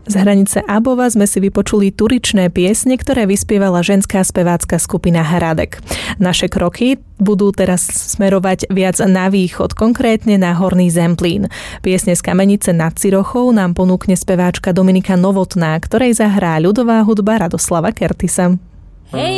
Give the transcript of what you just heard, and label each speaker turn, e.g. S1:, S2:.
S1: Z hranice Abova sme si vypočuli turičné piesne, ktoré vyspievala ženská spevácka skupina Hradek. Naše kroky budú teraz smerovať viac na východ, konkrétne na Horný Zemplín. Piesne z Kamenice nad Cirochou nám ponúkne speváčka Dominika Novotná, ktorej zahrá ľudová hudba Radoslava Kertisa.
S2: Hej,